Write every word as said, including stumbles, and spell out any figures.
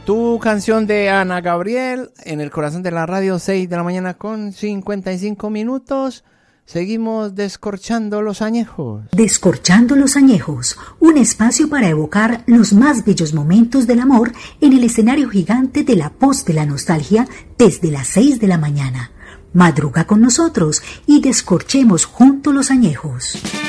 Tu canción de Ana Gabriel en el corazón de la radio, seis de la mañana con cincuenta y cinco minutos. Seguimos descorchando los añejos. Descorchando los añejos, un espacio para evocar los más bellos momentos del amor en el escenario gigante de la voz de la nostalgia desde las seis de la mañana. Madruga con nosotros y descorchemos juntos los añejos.